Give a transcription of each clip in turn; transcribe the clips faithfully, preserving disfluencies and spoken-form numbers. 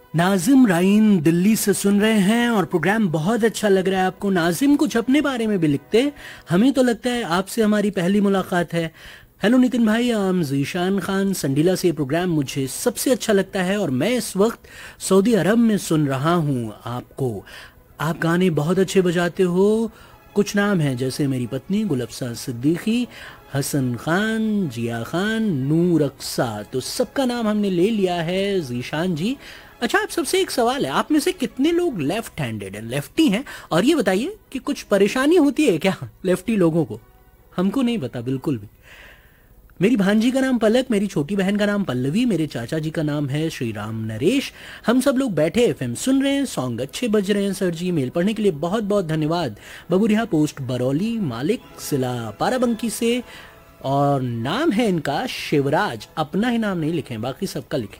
नाजिम राइन दिल्ली से सुन रहे हैं और प्रोग्राम बहुत अच्छा लग रहा है आपको। नाजिम कुछ अपने बारे में भी लिखते हैं, हमें तो लगता है आपसे हमारी पहली मुलाकात है। हेलो नितिन भाई, आई एम जीशान खान संडीला से। ये प्रोग्राम मुझे सबसे अच्छा लगता है और मैं इस वक्त सऊदी अरब में सुन रहा हूँ आपको। आप गाने बहुत अच्छे बजाते हो। कुछ नाम हैं जैसे मेरी पत्नी गुलफ्सा सिद्दीकी, हसन खान, जिया खान, नूर अक्सा, तो सबका नाम हमने ले लिया है जीशान जी। अच्छा, आप सबसे एक सवाल है, आप में से कितने लोग लेफ्ट हैंडेड हैं, लेफ्टी हैं? और ये बताइए कि कुछ परेशानी होती है क्या लेफ्टी लोगों को? हमको नहीं पता बिल्कुल भी। मेरी भांजी का नाम पलक, मेरी छोटी बहन का नाम पल्लवी, मेरे चाचा जी का नाम है श्री राम नरेश। हम सब लोग बैठे एफएम सुन रहे हैं, सॉन्ग अच्छे बज रहे हैं सर जी। मेल पढ़ने के लिए बहुत बहुत धन्यवाद। बबुरिया पोस्ट बरौली, मालिक सिला पाराबंकी से, और नाम है इनका शिवराज। अपना ही नाम नहीं लिखें, बाकी सबका लिखें।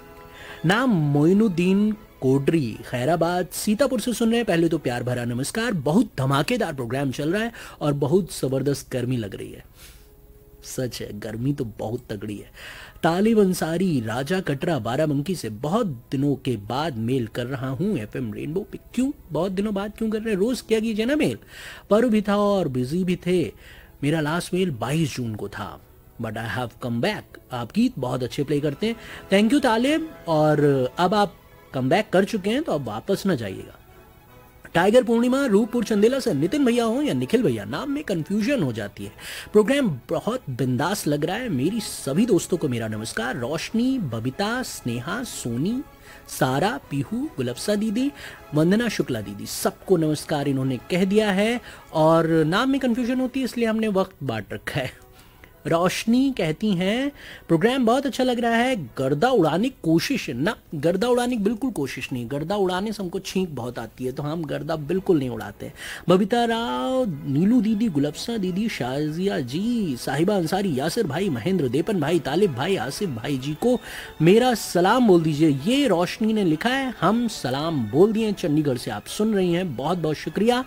नाम मोइनुद्दीन कोडरी, खैराबाद सीतापुर से सुन रहे हैं। पहले तो प्यार भरा नमस्कार। बहुत धमाकेदार प्रोग्राम चल रहा है और बहुत जबरदस्त गर्मी लग रही है। सच है, गर्मी तो बहुत तगड़ी है। तालिब अंसारी, राजा कटरा बाराबंकी से, बहुत दिनों के बाद मेल कर रहा हूँ एफएम रेनबो पे। क्यों बहुत दिनों बाद क्यों कर रहे हैं? रोज किया कीजिए ना मेल। पर्व भी था और बिजी भी थे। मेरा लास्ट मेल बाईस जून को था, but I have come back. आप गीत बहुत अच्छे प्ले करते हैं, थैंक यू तालिब। और अब आप कम बैक कर चुके हैं तो अब वापस ना जाइएगा। टाइगर पूर्णिमा, रूपपुर चंदेला से। नितिन भैया हो या निखिल भैया, नाम में कंफ्यूजन हो जाती है। प्रोग्राम बहुत बिंदास लग रहा है। मेरी सभी दोस्तों को मेरा नमस्कार। रोशनी, बबीता, स्नेहा, सोनी, सारा, पीहू, गुलफ्सा दीदी, वंदना शुक्ला दीदी, सबको नमस्कार इन्होंने कह दिया है। और नाम में कंफ्यूजन होती है इसलिए हमने वक्त बांट रखा है। रोशनी कहती हैं प्रोग्राम बहुत अच्छा लग रहा है, गर्दा उड़ाने की कोशिश ना। गर्दा उड़ाने की बिल्कुल कोशिश नहीं, गर्दा उड़ाने से हमको छींक बहुत आती है तो हम गर्दा बिल्कुल नहीं उड़ाते। बबीता राव, नीलू दीदी, गुलफ्सा दीदी, शाजिया जी, साहिबा अंसारी, यासिर भाई, महेंद्र, देपन भाई, तालिब भाई, आसिफ भाई जी को मेरा सलाम बोल दीजिए। ये रोशनी ने लिखा है, हम सलाम बोल दिए। चंडीगढ़ से आप सुन रही हैं, बहुत बहुत शुक्रिया।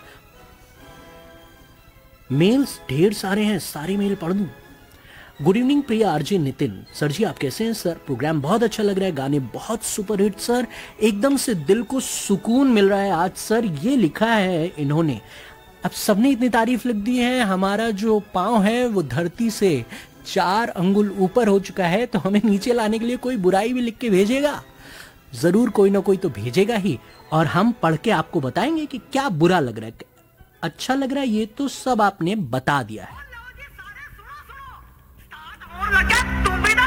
मेल्स ढेर सारे हैं, सारे मेल पढ़ दूं? गुड इवनिंग प्रिया आरजे नितिन। सर जी आप कैसे हैं सर? प्रोग्राम बहुत अच्छा लग रहा है, गाने बहुत सुपर हिट सर, एकदम से दिल को सुकून मिल रहा है आज सर। ये लिखा है इन्होंने। अब सबने इतनी तारीफ लिख दी है, हमारा जो पाँव है वो धरती से चार अंगुल ऊपर हो चुका है, तो हमें नीचे लाने के लिए कोई बुराई भी लिख के भेजेगा, जरूर कोई ना कोई तो भेजेगा ही। और हम पढ़ के आपको बताएंगे कि क्या बुरा लग रहा है, अच्छा लग रहा है, ये तो सब आपने बता दिया है।